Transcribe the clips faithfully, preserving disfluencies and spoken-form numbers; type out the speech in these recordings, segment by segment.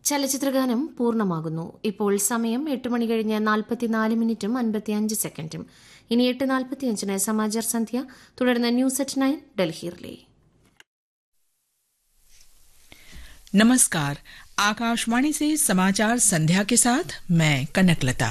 ചലച്ചിത്രഗാനം പൂർണ്ണമാകുന്നു. ഇപ്പോൾ സമയം എട്ട് മണി കഴിഞ്ഞ് നാൽപ്പത്തിനാല് മിനിറ്റും അൻപത്തിയഞ്ച് സെക്കൻഡും. ഇനി എട്ട് നാൽപ്പത്തിയഞ്ചിന് സമാചാർ സന്ധ്യ, തുടർന്ന് news at nine Delhi relay. नमस्कार, आकाशवाणी से समाचार संध्या के साथ मैं कनकलता।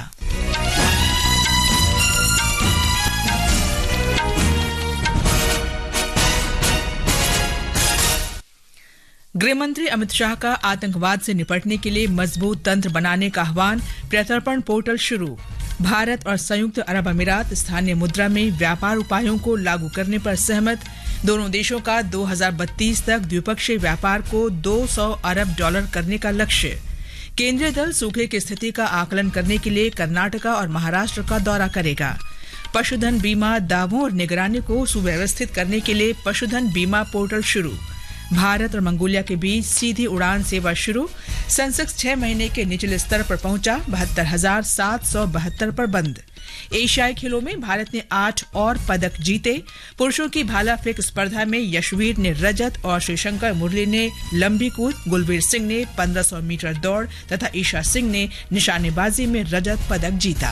गृहमंत्री अमित शाह का आतंकवाद से निपटने के लिए मजबूत तंत्र बनाने का आह्वान, प्रत्यर्पण पोर्टल शुरू। भारत और संयुक्त अरब अमीरात स्थानीय मुद्रा में व्यापार उपायों को लागू करने पर सहमत। दोनों देशों का दो हज़ार बत्तीस तक द्विपक्षीय व्यापार को दो सौ अरब डॉलर करने का लक्ष्य। केंद्रीय दल सूखे की स्थिति का आकलन करने के लिए कर्नाटका और महाराष्ट्र का दौरा करेगा। पशुधन बीमा दावों और निगरानी को सुव्यवस्थित करने के लिए पशुधन बीमा पोर्टल शुरू। भारत और मंगोलिया के बीच सीधी उड़ान सेवा शुरू। सेंसेक्स छह महीने के निचले स्तर पर पहुंचा, बहत्तर हजार सात सौ बहत्तर पर बंद। एशियाई खेलों में भारत ने आठ और पदक जीते। पुरुषों की भाला फेंक स्पर्धा में यशवीर ने रजत और श्रीशंकर मुरली ने लंबी कूद, गुलबीर सिंह ने पंद्रह सौ मीटर दौड़ तथा ईशा सिंह ने निशानेबाजी में रजत पदक जीता।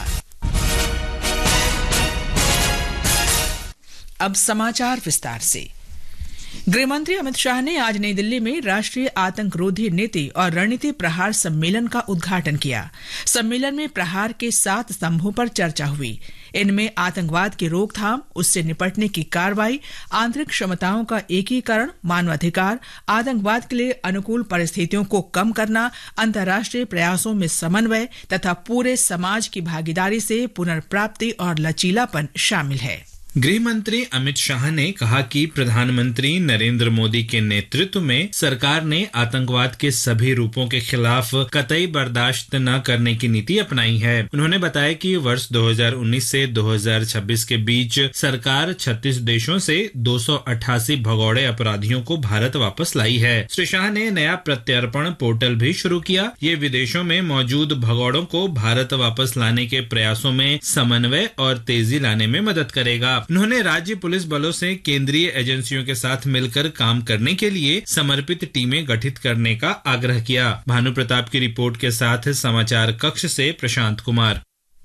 अब समाचार विस्तार से। गृहमंत्री अमित शाह ने आज नई दिल्ली में राष्ट्रीय आतंकरोधी नीति और रणनीति प्रहार सम्मेलन का उद्घाटन किया। सम्मेलन में प्रहार के सात स्तंभों पर चर्चा हुई। इनमें आतंकवाद की रोकथाम, उससे निपटने की कार्रवाई, आंतरिक क्षमताओं का एकीकरण, मानवाधिकार, आतंकवाद के लिए अनुकूल परिस्थितियों को कम करना, अंतर्राष्ट्रीय प्रयासों में समन्वय तथा पूरे समाज की भागीदारी से पुनर्प्राप्ति और लचीलापन शामिल है। गृह मंत्री अमित शाह ने कहा कि प्रधानमंत्री नरेंद्र मोदी के नेतृत्व में सरकार ने आतंकवाद के सभी रूपों के खिलाफ कतई बर्दाश्त न करने की नीति अपनाई है। उन्होंने बताया कि वर्ष दो हज़ार उन्नीस से दो हज़ार छब्बीस के बीच सरकार छत्तीस देशों से दो सौ अट्ठासी भगौड़े अपराधियों को भारत वापस लाई है। श्री शाह ने नया प्रत्यर्पण पोर्टल भी शुरू किया। ये विदेशों में मौजूद भगौड़ों को भारत वापस लाने के प्रयासों में समन्वय और तेजी लाने में मदद करेगा। उन्होंने राज्य पुलिस बलों से केंद्रीय एजेंसियों के साथ मिलकर काम करने के लिए समर्पित टीमें गठित करने का आग्रह किया। भानु प्रताप की रिपोर्ट के साथ समाचार कक्ष से प्रशांत कुमार।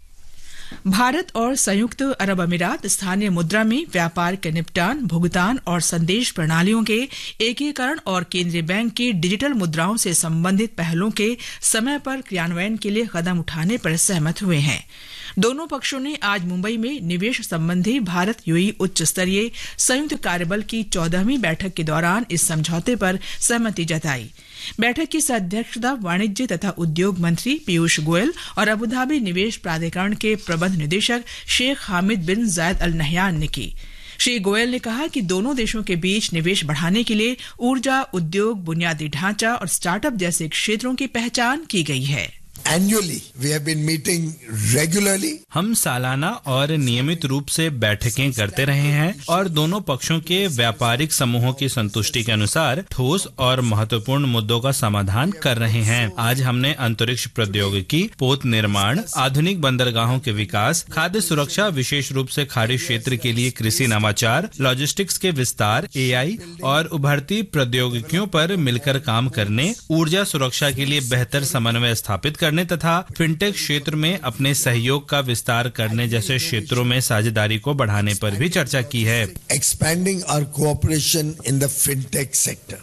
भारत और संयुक्त अरब अमीरात स्थानीय मुद्रा में व्यापार के निपटान, भुगतान और संदेश प्रणालियों के एकीकरण और केंद्रीय बैंक की डिजिटल मुद्राओं से संबंधित पहलों के समय पर क्रियान्वयन के लिए कदम उठाने पर सहमत हुए हैं। दोनों पक्षों ने आज मुंबई में निवेश संबंधी भारत यूएई उच्च स्तरीय संयुक्त कार्यबल की चौदहवीं बैठक के दौरान इस समझौते पर सहमति जताई। बैठक की अध्यक्षता वाणिज्य तथा उद्योग मंत्री पीयूष गोयल और अबुधाबी निवेश प्राधिकरण के प्रबंध निदेशक शेख हामिद बिन जायद अल नहयान ने की। श्री गोयल ने कहा कि दोनों देशों के बीच निवेश बढ़ाने के लिए ऊर्जा, उद्योग, बुनियादी ढांचा और स्टार्टअप जैसे क्षेत्रों की पहचान की गई है। Annually, we have been meeting regularly. हम सालाना और नियमित रूप से बैठकें करते रहे हैं और दोनों पक्षों के व्यापारिक समूहों की संतुष्टि के अनुसार ठोस और महत्वपूर्ण मुद्दों का समाधान कर रहे हैं। आज हमने अंतरिक्ष प्रौद्योगिकी, पोत निर्माण, आधुनिक बंदरगाहों के विकास, खाद्य सुरक्षा, विशेष रूप से खाड़ी क्षेत्र के लिए कृषि नवाचार, लॉजिस्टिक्स के विस्तार, एआई और उभरती प्रौद्योगिकियों पर मिलकर काम करने, ऊर्जा सुरक्षा के लिए बेहतर समन्वय स्थापित करने तथा फिनटेक क्षेत्र में अपने सहयोग का विस्तार करने जैसे क्षेत्रों में साझेदारी को बढ़ाने पर भी चर्चा की है। Expanding our cooperation in the fintech sector.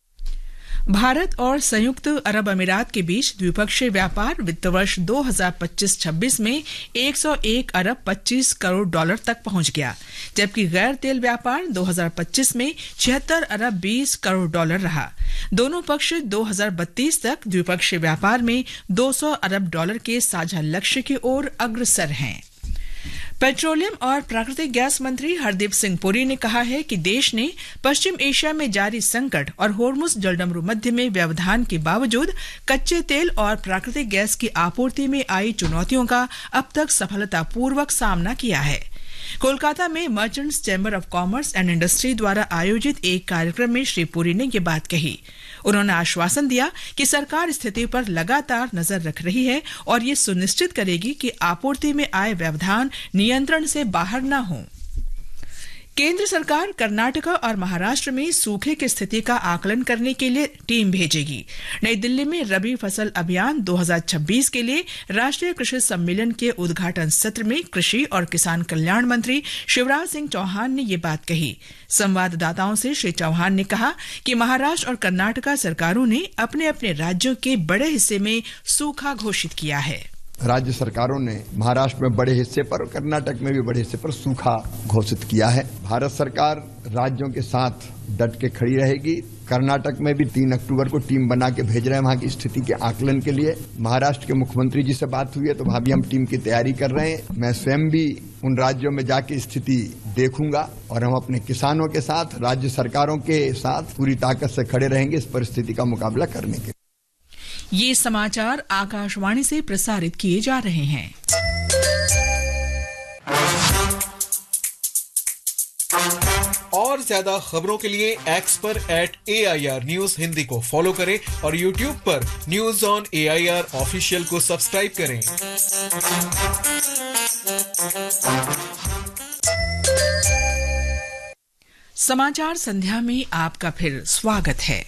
Bharat और संयुक्त अरब अमीरात के बीच द्विपक्षीय व्यापार वित्त वर्ष दो हज़ार पच्चीस छब्बीस में एक सौ एक अरब पच्चीस करोड़ डॉलर तक पहुंच गया, जबकि गैर तेल व्यापार दो हज़ार पच्चीस में छिहत्तर अरब बीस करोड़ डॉलर रहा। दोनों पक्ष दो हज़ार बत्तीस तक द्विपक्षीय व्यापार में दो सौ अरब डॉलर के साझा लक्ष्य की ओर अग्रसर हैं। पेट्रोलियम और प्राकृतिक गैस मंत्री हरदीप सिंह पुरी ने कहा है कि देश ने पश्चिम एशिया में जारी संकट और होर्मुज जलडमरू मध्य में व्यवधान के बावजूद कच्चे तेल और प्राकृतिक गैस की आपूर्ति में आई चुनौतियों का अब तक सफलतापूर्वक सामना किया है। कोलकाता में merchants chamber of commerce and industry द्वारा आयोजित एक कार्यक्रम में श्री पुरी ने ये बात कही। उन्होंने आश्वासन दिया कि सरकार स्थिति पर लगातार नजर रख रही है और ये सुनिश्चित करेगी कि आपूर्ति में आए व्यवधान नियंत्रण से बाहर न हों। केंद्र सरकार कर्नाटका और महाराष्ट्र में सूखे की स्थिति का आकलन करने के लिए टीम भेजेगी। नई दिल्ली में रबी फसल अभियान दो हज़ार छब्बीस के लिए राष्ट्रीय कृषि सम्मेलन के उद्घाटन सत्र में कृषि और किसान कल्याण मंत्री शिवराज सिंह चौहान ने ये बात कही। संवाददाताओं से श्री चौहान ने कहा कि महाराष्ट्र और कर्नाटका सरकारों ने अपने अपने राज्यों के बड़े हिस्से में सूखा घोषित किया है। राज्य सरकारों ने महाराष्ट्र में बड़े हिस्से पर और कर्नाटक में भी बड़े हिस्से पर सूखा घोषित किया है। भारत सरकार राज्यों के साथ डट के खड़ी रहेगी। कर्नाटक में भी तीन अक्टूबर को टीम बना के भेज रहे हैं वहां की स्थिति के आकलन के लिए। महाराष्ट्र के मुख्यमंत्री जी से बात हुई है तो वहां भी हम टीम की तैयारी कर रहे हैं। मैं स्वयं भी उन राज्यों में जाके स्थिति देखूंगा और हम अपने किसानों के साथ, राज्य सरकारों के साथ पूरी ताकत से खड़े रहेंगे इस परिस्थिति का मुकाबला करने के। ये समाचार आकाशवाणी से प्रसारित किए जा रहे हैं। और ज्यादा खबरों के लिए एक्स पर eight A I R news Hindi को फॉलो करें और यूट्यूब पर news on A I R official को सब्सक्राइब करें। समाचार संध्या में आपका फिर स्वागत है।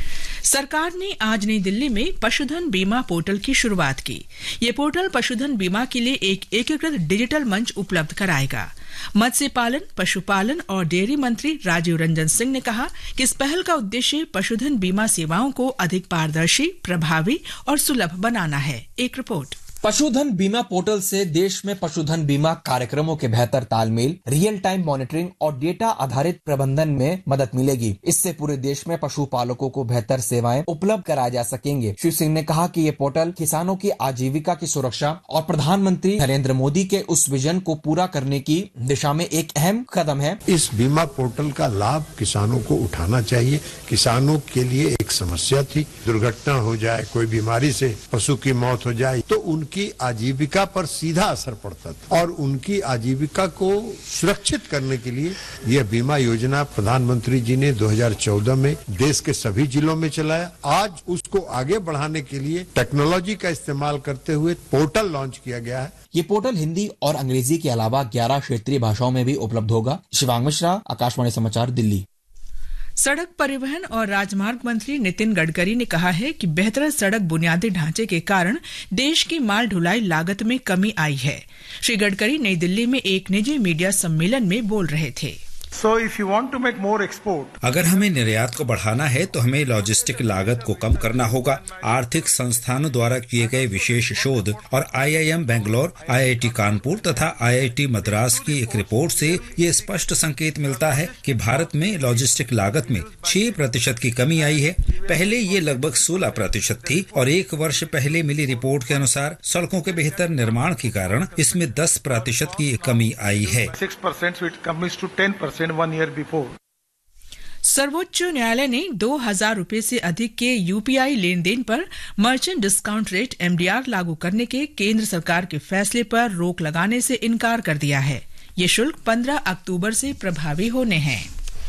सरकार ने आज नई दिल्ली में पशुधन बीमा पोर्टल की शुरुआत की। ये पोर्टल पशुधन बीमा के लिए एक एकीकृत डिजिटल मंच उपलब्ध कराएगा। मत्स्य पालन, पशुपालन और डेयरी मंत्री राजीव रंजन सिंह ने कहा कि इस पहल का उद्देश्य पशुधन बीमा सेवाओं को अधिक पारदर्शी, प्रभावी और सुलभ बनाना है। एक रिपोर्ट। पशुधन बीमा पोर्टल से देश में पशुधन बीमा कार्यक्रमों के बेहतर तालमेल, रियल टाइम मॉनिटरिंग और डेटा आधारित प्रबंधन में मदद मिलेगी। इससे पूरे देश में पशुपालकों को बेहतर सेवाएं उपलब्ध कराए जा सकेंगे। श्री सिंह ने कहा कि ये पोर्टल किसानों की आजीविका की सुरक्षा और प्रधानमंत्री नरेंद्र मोदी के उस विजन को पूरा करने की दिशा में एक अहम कदम है। इस बीमा पोर्टल का लाभ किसानों को उठाना चाहिए। किसानों के लिए एक समस्या थी, दुर्घटना हो जाए, कोई बीमारी से पशु की मौत हो जाए तो उनकी आजीविका पर सीधा असर पड़ता था और उनकी आजीविका को सुरक्षित करने के लिए यह बीमा योजना प्रधानमंत्री जी ने दो हज़ार चौदह में देश के सभी जिलों में चलाया। आज उसको आगे बढ़ाने के लिए टेक्नोलॉजी का इस्तेमाल करते हुए पोर्टल लॉन्च किया गया है। ये पोर्टल हिंदी और अंग्रेजी के अलावा ग्यारह क्षेत्रीय भाषाओं में भी उपलब्ध होगा। शिवांग मिश्रा, आकाशवाणी समाचार, दिल्ली। सड़क परिवहन और राजमार्ग मंत्री नितिन गडकरी ने कहा है कि बेहतर सड़क बुनियादी ढांचे के कारण देश की माल ढुलाई लागत में कमी आई है। श्री गडकरी नई दिल्ली में एक निजी मीडिया सम्मेलन में बोल रहे थे। So if you want to make more export, अगर हमें निर्यात को बढ़ाना है तो हमें लॉजिस्टिक लागत को कम करना होगा। आर्थिक संस्थानों द्वारा किए गए विशेष शोध और आई I am Bangalore, I I T Kanpur तथा आई आई टी मद्रास की एक रिपोर्ट से ये स्पष्ट संकेत मिलता है कि भारत में लॉजिस्टिक लागत में छह प्रतिशत की कमी आई है। पहले ये लगभग सोलह प्रतिशत थी और एक वर्ष पहले मिली रिपोर्ट के अनुसार सड़कों के बेहतर निर्माण के कारण इसमें दस प्रतिशत की कमी आई है। six percent so it comes to ten percent one year before. सर्वोच्च न्यायालय ने दो हजार रूपए से अधिक के U P I lane then पर merchant discount rate M D R लागू करने के केंद्र सरकार के फैसले पर रोक लगाने से इनकार कर दिया है। ये शुल्क पंद्रह अक्टूबर से प्रभावी होने हैं।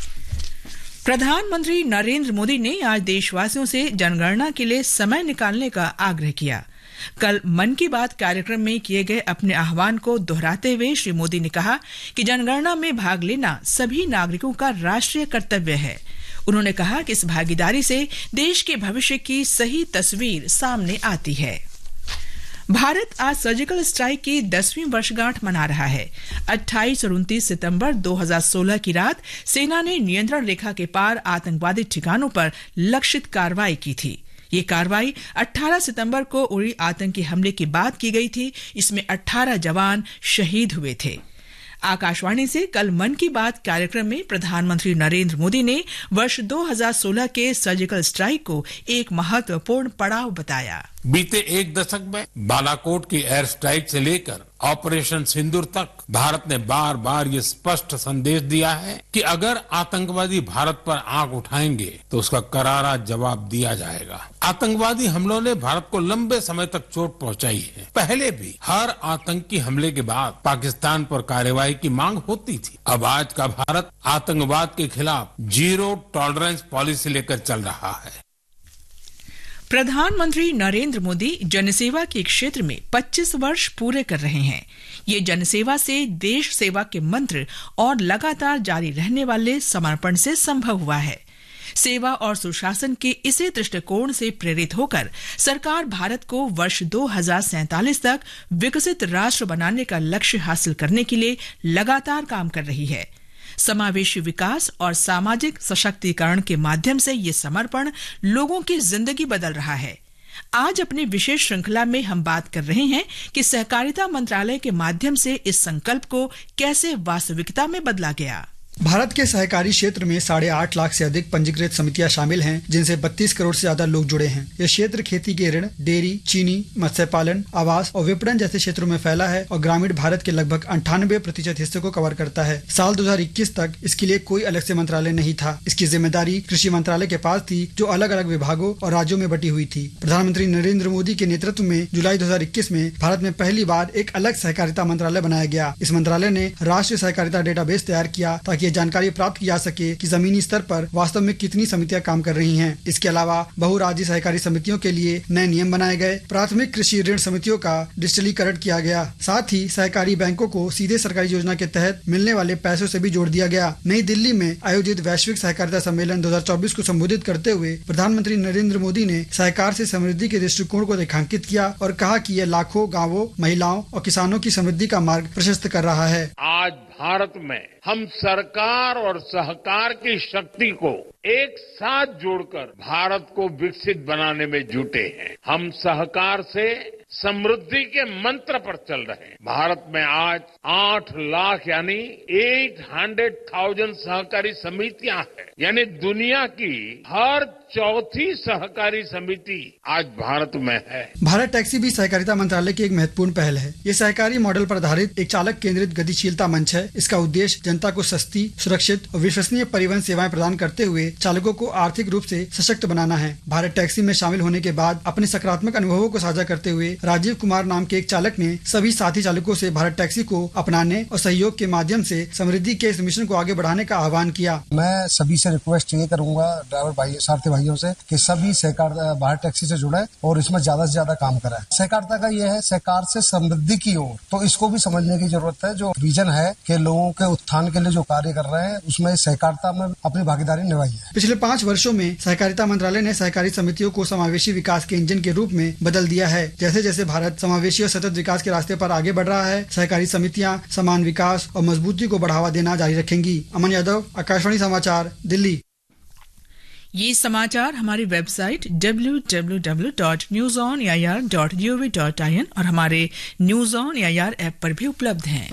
प्रधानमंत्री नरेंद्र मोदी ने आज देशवासियों से जनगणना के लिए समय निकालने का आग्रह किया। कल मन की बात कार्यक्रम में किए गए अपने आह्वान को दोहराते हुए श्री मोदी ने कहा कि जनगणना में भाग लेना सभी नागरिकों का राष्ट्रीय कर्तव्य है। उन्होंने कहा कि इस भागीदारी से देश के भविष्य की सही तस्वीर सामने आती है। भारत आज सर्जिकल स्ट्राइक की दसवीं वर्षगांठ मना रहा है। अट्ठाईस और उनतीस सितंबर दो हज़ार सोलह की रात सेना ने नियंत्रण रेखा के पार आतंकवादी ठिकानों पर लक्षित कार्रवाई की थी। ये कार्रवाई अठारह सितंबर को उड़ी आतंकी हमले के बाद की गई थी। इसमें अठारह जवान शहीद हुए थे। आकाशवाणी से कल मन की बात कार्यक्रम में प्रधानमंत्री नरेंद्र मोदी ने वर्ष दो हज़ार सोलह के सर्जिकल स्ट्राइक को एक महत्वपूर्ण पड़ाव बताया। बीते एक दशक में बालाकोट की एयर स्ट्राइक से लेकर ऑपरेशन सिंदूर तक भारत ने बार बार ये स्पष्ट संदेश दिया है कि अगर आतंकवादी भारत पर आंख उठाएंगे तो उसका करारा जवाब दिया जाएगा। आतंकवादी हमलों ने भारत को लंबे समय तक चोट पहुंचाई है। पहले भी हर आतंकी हमले के बाद पाकिस्तान पर कार्रवाई की मांग होती थी। अब आज का भारत आतंकवाद के खिलाफ जीरो टॉलरेंस पॉलिसी लेकर चल रहा है। प्रधानमंत्री नरेंद्र मोदी जनसेवा के क्षेत्र में पच्चीस वर्ष पूरे कर रहे हैं। ये जनसेवा से देश सेवा के मंत्र और लगातार जारी रहने वाले समर्पण से संभव हुआ है। सेवा और सुशासन के इसी दृष्टिकोण से प्रेरित होकर सरकार भारत को वर्ष दो हज़ार सैंतालीस तक विकसित राष्ट्र बनाने का लक्ष्य हासिल करने के लिए लगातार काम कर रही है। समावेशी विकास और सामाजिक सशक्तिकरण के माध्यम से ये समर्पण लोगों की जिंदगी बदल रहा है। आज अपनी विशेष श्रृंखला में हम बात कर रहे हैं कि सहकारिता मंत्रालय के माध्यम से इस संकल्प को कैसे वास्तविकता में बदला गया। भारत के सहकारी क्षेत्र में साढ़े आठ लाख से अधिक पंजीकृत समितियां शामिल हैं, जिनसे बत्तीस करोड़ से ज्यादा लोग जुड़े हैं। यह क्षेत्र खेती के ऋण, डेयरी, चीनी, मत्स्य पालन, आवास और विपणन जैसे क्षेत्रों में फैला है और ग्रामीण भारत के लगभग अंठानबे प्रतिशत हिस्से को कवर करता है। साल दो हज़ार इक्कीस तक इसके लिए कोई अलग से मंत्रालय नहीं था। इसकी जिम्मेदारी कृषि मंत्रालय के पास थी, जो अलग अलग विभागों और राज्यों में बटी हुई थी। प्रधानमंत्री नरेंद्र मोदी के नेतृत्व में जुलाई दो हज़ार इक्कीस में भारत में पहली बार एक अलग सहकारिता मंत्रालय बनाया गया। इस मंत्रालय ने राष्ट्रीय सहकारिता डेटाबेस तैयार किया ताकि ये जानकारी प्राप्त की जा सके कि जमीनी स्तर पर वास्तव में कितनी समितियां काम कर रही हैं। इसके अलावा बहुराज्यीय सहकारी समितियों के लिए नए नियम बनाए गए। प्राथमिक कृषि ऋण समितियों का डिजिटलीकरण किया गया। साथ ही सहकारी बैंकों को सीधे सरकारी योजना के तहत मिलने वाले पैसों से भी जोड़ दिया गया। नई दिल्ली में आयोजित वैश्विक सहकारिता सम्मेलन दो हज़ार चौबीस को संबोधित करते हुए प्रधानमंत्री नरेंद्र मोदी ने सहकार से समृद्धि के दृष्टिकोण को रेखांकित किया और कहा कि यह लाखों गाँवों, महिलाओं और किसानों की समृद्धि का मार्ग प्रशस्त कर रहा है। आज भारत में हम सरकार और सहकार की शक्ति को एक साथ जोड़कर भारत को विकसित बनाने में जुटे हैं। हम सहकार से समृद्धि के मंत्र पर चल रहे हैं। भारत में आज आठ लाख यानी एट हंड्रेड थाउजेंड सहकारी समितियां हैं, यानी दुनिया की हर चौथी सहकारी समिति आज भारत में है। भारत टैक्सी भी सहकारिता मंत्रालय की एक महत्वपूर्ण पहल है। ये सहकारी मॉडल पर आधारित एक चालक केंद्रित गतिशीलता मंच है। इसका उद्देश्य जनता को सस्ती, सुरक्षित और विश्वसनीय परिवहन सेवाएं प्रदान करते हुए चालकों को आर्थिक रूप से सशक्त बनाना है। भारत टैक्सी में शामिल होने के बाद अपने सकारात्मक अनुभवों को साझा करते हुए राजीव कुमार नाम के एक चालक ने सभी साथी चालकों से भारत टैक्सी को अपनाने और सहयोग के माध्यम से समृद्धि के इस मिशन को आगे बढ़ाने का आह्वान किया। मैं सभी से रिक्वेस्ट ये करूंगा ड्राइवर भाई, सारथी भाइयों से कि सभी सहकार भारत टैक्सी से जुड़े और इसमें ज्यादा से ज्यादा काम करें। सहकारिता का ये है सहकार से समृद्धि की ओर, तो इसको भी समझने की जरूरत है। जो विजन है कि लोगों के उत्थान के लिए जो कार्य कर रहे हैं, उसमें सहकारिता में अपनी भागीदारी निभाई है। पिछले पाँच वर्षों में सहकारिता मंत्रालय ने सहकारी समितियों को समावेशी विकास के इंजन के रूप में बदल दिया है। जैसे जैसे भारत समावेशी और सतत विकास के रास्ते पर आगे बढ़ रहा है, सहकारी समितियां समान विकास और मजबूती को बढ़ावा देना जारी रखेंगी। अमन यादव, आकाशवाणी समाचार, दिल्ली। ये समाचार हमारी website W W W dot news on A I R dot G O V dot I N और हमारे news on A I R app पर भी उपलब्ध हैं।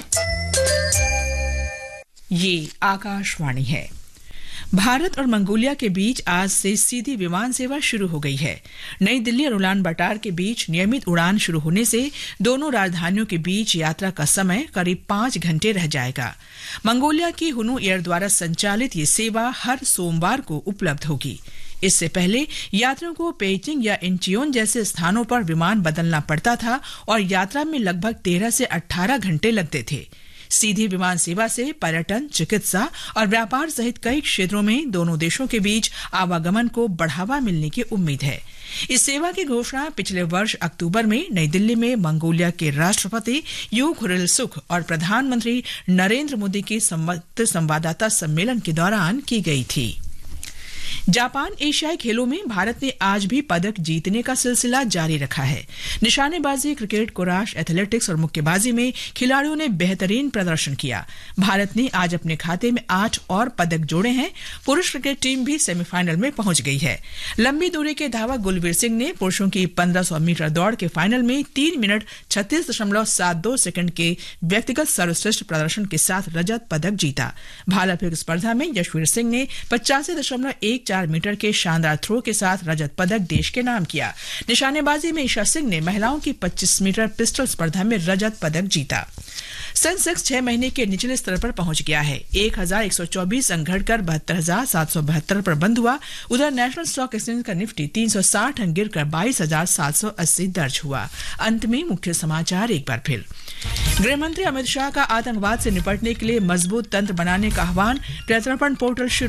ये आकाशवाणी है। भारत और मंगोलिया के बीच आज से सीधी विमान सेवा शुरू हो गई है। नई दिल्ली और उलान बाटार के बीच नियमित उड़ान शुरू होने से दोनों राजधानियों के बीच यात्रा का समय करीब पांच घंटे रह जाएगा। मंगोलिया की हुनु एयर द्वारा संचालित ये सेवा हर सोमवार को उपलब्ध होगी। इससे पहले यात्रियों को पेइचिंग या इंचियोन जैसे स्थानों पर विमान बदलना पड़ता था और यात्रा में लगभग तेरह से अठारह घंटे लगते थे। सीधी विमान सेवा से पर्यटन, चिकित्सा और व्यापार सहित कई क्षेत्रों में दोनों देशों के बीच आवागमन को बढ़ावा मिलने की उम्मीद है। इस सेवा की घोषणा पिछले वर्ष अक्टूबर में नई दिल्ली में मंगोलिया के राष्ट्रपति यू खुरिलसुख और प्रधानमंत्री नरेंद्र मोदी के संवाददाता सम्मेलन के दौरान की गई थी। जापान एशियाई खेलों में भारत ने आज भी पदक जीतने का सिलसिला जारी रखा है। निशानेबाजी, क्रिकेट, कुराश, एथलेटिक्स और मुक्केबाजी में खिलाड़ियों ने बेहतरीन प्रदर्शन किया। भारत ने आज अपने खाते में आठ और पदक जोड़े हैं। पुरुष क्रिकेट टीम भी सेमीफाइनल में पहुंच गई है। लंबी दूरी के धावक गुलवीर सिंह ने पुरुषों की पंद्रह सौ मीटर दौड़ के फाइनल में तीन मिनट छत्तीस दशमलव सात दो सेकंड के व्यक्तिगत सर्वश्रेष्ठ प्रदर्शन के साथ रजत पदक जीता। भाला फेंक स्पर्धा में यशवीर सिंह ने पचासी दशमलव एक चार मीटर के शानदार थ्रो के साथ रजत पदक देश के नाम किया। निशानेबाजी में ईशा सिंह ने महिलाओं की पच्चीस मीटर पिस्टल स्पर्धा में रजत पदक जीता। सेंसेक्स छह महीने के निचले स्तर पर पहुंच गया है। एक हजार एक सौ चौबीस अंक घटकर बहत्तर हजार सात सौ बहत्तर पर बंद हुआ। उधर नेशनल स्टॉक एक्सचेंज का निफ्टी तीन सौ साठ अंक गिरकर बाईस हजार सात सौ अस्सी दर्ज हुआ। अंत में मुख्य समाचार एक बार फिर। गृहमंत्री अमित शाह का आतंकवाद से निपटने के लिए मजबूत तंत्र बनाने का आह्वान। प्रत्यर्पण पोर्टल शुरू।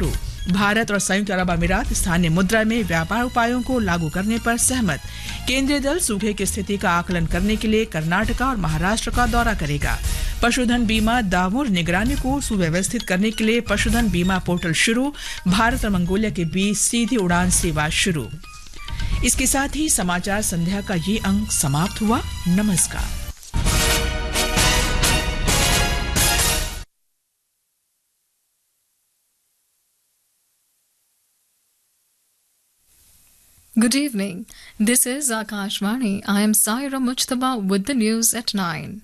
भारत और संयुक्त अरब अमीरात स्थानीय मुद्रा में व्यापार उपायों को लागू करने पर सहमत। केंद्रीय दल सूखे की स्थिति का आकलन करने के लिए कर्नाटका और महाराष्ट्र का दौरा करेगा। पशुधन बीमा दावों और निगरानी को सुव्यवस्थित करने के लिए पशुधन बीमा पोर्टल शुरू। भारत और मंगोलिया के बीच सीधी उड़ान सेवा शुरू। इसके साथ ही समाचार संध्या का ये अंक समाप्त हुआ। नमस्कार। Good evening. This is Akashvani. I am Saira Mujtaba with the news at nine.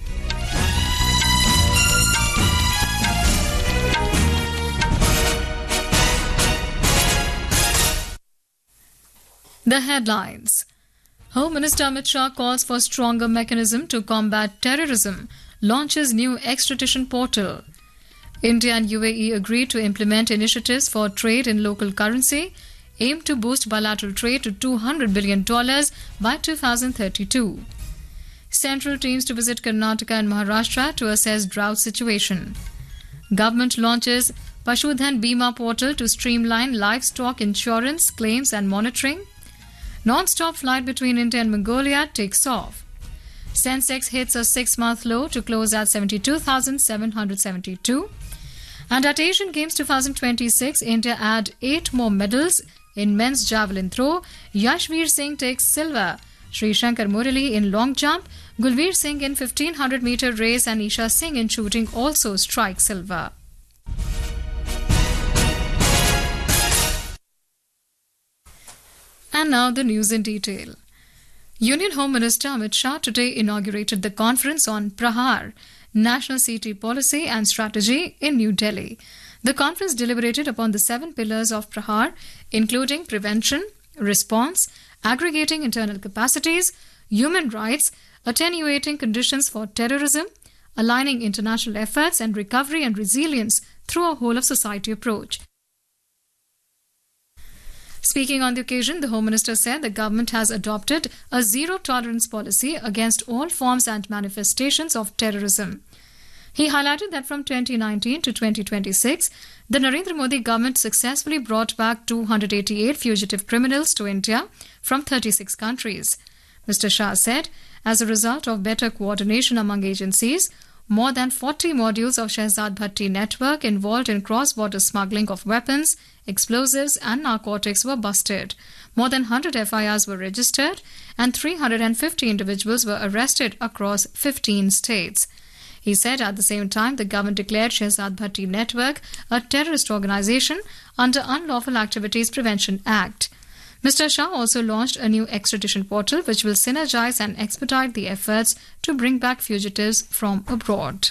The headlines. Home Minister Amit Shah calls for stronger mechanism to combat terrorism, launches new extradition portal. India and U A E agree to implement initiatives for trade in local currency, aim to boost bilateral trade to two hundred billion dollars by two thousand thirty-two. Central teams to visit Karnataka and Maharashtra to assess drought situation. Government launches Pashudhan Bima portal to streamline livestock insurance claims and monitoring. Non-stop flight between India and Mongolia takes off. Sensex hits a six-month low to close at seventy-two thousand seven hundred seventy-two. And at Asian Games twenty twenty-six, India add eight more medals. In men's javelin throw, Yashveer Singh takes silver. Sri Shankar Murali in long jump, Gulveer Singh in fifteen hundred meter race and Isha Singh in shooting also strike silver. And now the news in detail. Union Home Minister Amit Shah today inaugurated the conference on Prahar, National City Policy and Strategy in New Delhi. The conference deliberated upon the seven pillars of Prahar, including prevention, response, aggregating internal capacities, human rights, attenuating conditions for terrorism, aligning international efforts, and recovery and resilience through a whole-of-society approach. Speaking on the occasion, the Home Minister said the government has adopted a zero-tolerance policy against all forms and manifestations of terrorism. He highlighted that from twenty nineteen to twenty twenty-six, the Narendra Modi government successfully brought back two hundred eighty-eight fugitive criminals to India from thirty-six countries. Mister Shah said, as a result of better coordination among agencies, more than forty modules of Shehzad Bhatti network involved in cross-border smuggling of weapons, explosives and narcotics were busted. More than one hundred F I Rs were registered and three hundred fifty individuals were arrested across fifteen states. He said at the same time the government declared Shehzad Bhatti network a terrorist organization under Unlawful Activities Prevention Act. Mister Shah also launched a new extradition portal which will synergize and expedite the efforts to bring back fugitives from abroad.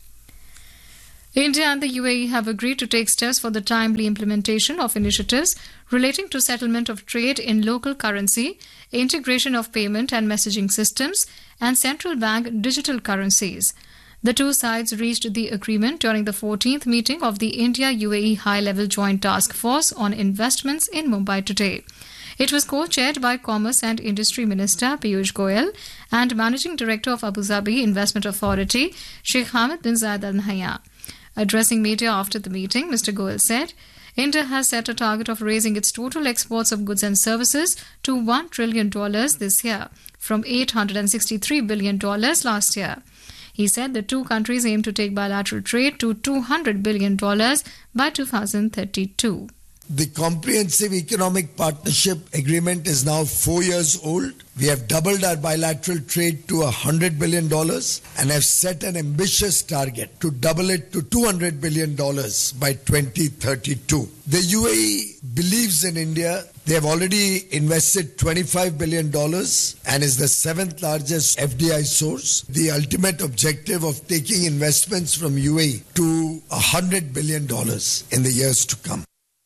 India and the U A E have agreed to take steps for the timely implementation of initiatives relating to settlement of trade in local currency, integration of payment and messaging systems, and central bank digital currencies. The two sides reached the agreement during the fourteenth meeting of the India-U A E High-Level Joint Task Force on Investments in Mumbai today. It was co-chaired by Commerce and Industry Minister Piyush Goyal and Managing Director of Abu Dhabi Investment Authority, Sheikh Hamad bin Zayed Al Nahyan. Addressing media after the meeting, Mister Goyal said, India has set a target of raising its total exports of goods and services to one trillion dollars this year, from eight hundred sixty-three billion dollars last year. He said the two countries aim to take bilateral trade to two hundred billion dollars by two thousand thirty-two. The Comprehensive Economic Partnership Agreement is now four years old. We have doubled our bilateral trade to one hundred billion dollars and have set an ambitious target to double it to two hundred billion dollars by twenty thirty-two. The U A E believes in India. They have already invested twenty-five billion dollars and is the seventh largest F D I source. The ultimate objective of taking investments from U A E to one hundred billion dollars in the years to come.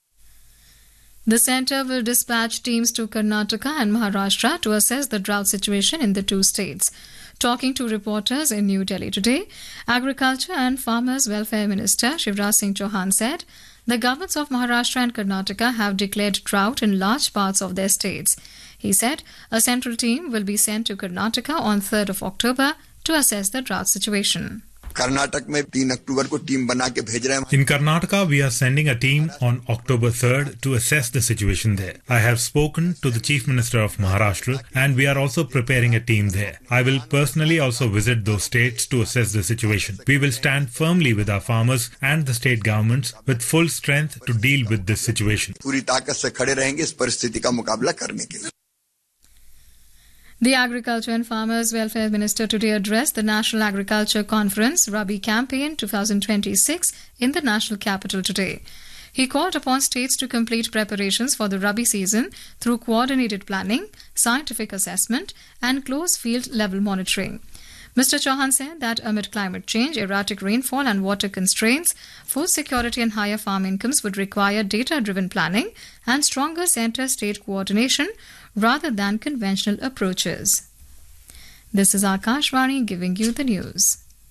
The centre will dispatch teams to Karnataka and Maharashtra to assess the drought situation in the two states. Talking to reporters in New Delhi today, Agriculture and Farmers Welfare Minister Shivraj Singh Chauhan said the governments of Maharashtra and Karnataka have declared drought in large parts of their states. He said a central team will be sent to Karnataka on third of October to assess the drought situation. Karnataka में तीन अक्टूबर को team बना के भेज रहे हैं. In Karnataka, we are sending a team on October third to assess the situation there. I have spoken to the Chief Minister of Maharashtra and we are also preparing a team there. I will personally also visit those states to assess the situation. We will stand firmly with our farmers and the state governments with full strength to deal with this situation. पूरी ताकत से खड़े रहेंगे इस परिस्थिति का मुकाबला करने के लिए. The Agriculture and Farmers Welfare Minister today addressed the National Agriculture Conference Rabi Campaign twenty twenty-six in the national capital today. He called upon states to complete preparations for the Rabi season through coordinated planning, scientific assessment and close field level monitoring. Mister Chauhan said that amid climate change, erratic rainfall and water constraints, food security and higher farm incomes would require data-driven planning and stronger center-state coordination rather than conventional approaches. This is Akashvani giving you the news.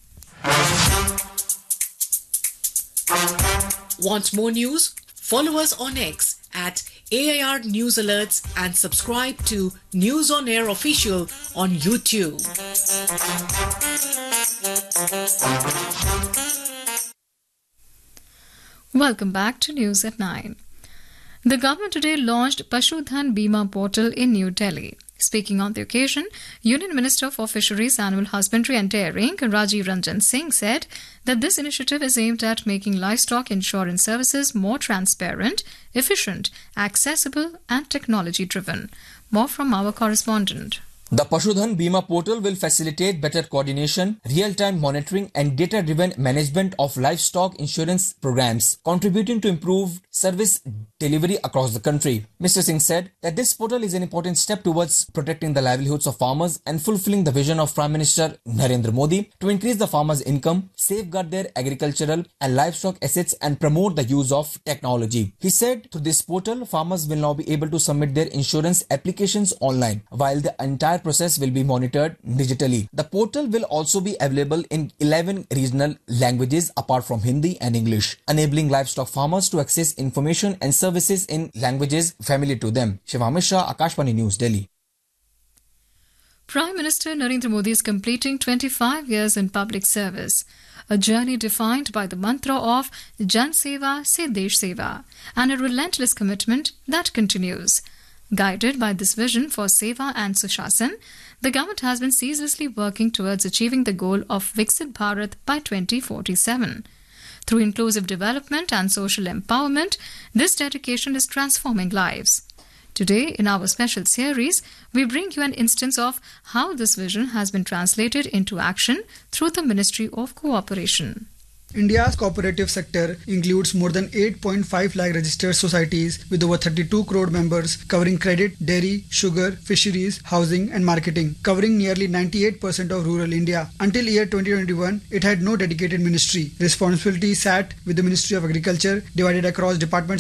Want more news? Follow us on X at A I R News Alerts and subscribe to News on Air Official on YouTube. Welcome back to News at nine. The government today launched Pashudhan Bima Portal in New Delhi. Speaking on the occasion, Union Minister for Fisheries, Animal Husbandry and Dairying, Rajiv Ranjan Singh, said that this initiative is aimed at making livestock insurance services more transparent, efficient, accessible and technology-driven. More from our correspondent. The Pashudhan Bima Portal will facilitate better coordination, real-time monitoring and data-driven management of livestock insurance programs, contributing to improved service delivery across the country. Mister Singh said that this portal is an important step towards protecting the livelihoods of farmers and fulfilling the vision of Prime Minister Narendra Modi to increase the farmers' income, safeguard their agricultural and livestock assets and promote the use of technology. He said through this portal, farmers will now be able to submit their insurance applications online, while the entire process will be monitored digitally. The portal will also be available in eleven regional languages apart from Hindi and English, enabling livestock farmers to access information and services in languages familiar to them. Shiva Mishra, Akashvani News, Delhi. Prime Minister Narendra Modi is completing twenty-five years in public service, a journey defined by the mantra of Jan Seva se Desh Seva and a relentless commitment that continues. Guided by this vision for Seva and Sushasan, the government has been ceaselessly working towards achieving the goal of Viksit Bharat by twenty forty-seven. Through inclusive development and social empowerment, this dedication is transforming lives. Today, in our special series, we bring you an instance of how this vision has been translated into action through the Ministry of Cooperation. India's cooperative sector includes more than eight point five lakh registered societies with over thirty-two crore members covering credit, dairy, sugar, fisheries, housing and marketing, covering nearly ninety-eight percent of rural India. Until year twenty twenty-one, it had no dedicated ministry. Responsibility sat with the Ministry of Agriculture, divided across departments